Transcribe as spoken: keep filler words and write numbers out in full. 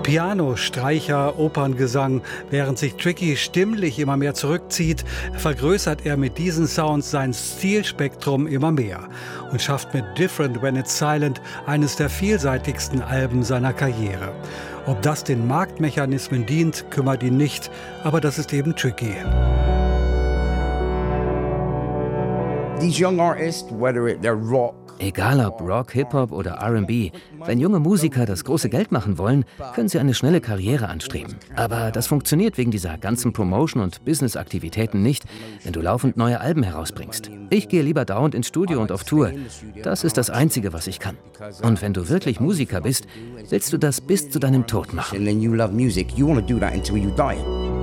Piano, Streicher, Operngesang. Während sich Tricky stimmlich immer mehr zurückzieht, vergrößert er mit diesen Sounds sein Stilspektrum immer mehr und schafft mit Different When It's Silent eines der vielseitigsten Alben seiner Karriere. Ob das den Marktmechanismen dient, kümmert ihn nicht, aber das ist eben Tricky. These young artists, whether it, they're rock, Egal ob Rock, Hip-Hop oder R and B, wenn junge Musiker das große Geld machen wollen, können sie eine schnelle Karriere anstreben. Aber das funktioniert wegen dieser ganzen Promotion- und Business-Aktivitäten nicht, wenn du laufend neue Alben herausbringst. Ich gehe lieber dauernd ins Studio und auf Tour. Das ist das Einzige, was ich kann. Und wenn du wirklich Musiker bist, willst du das bis zu deinem Tod machen. and then you love music, you want to do that until you die.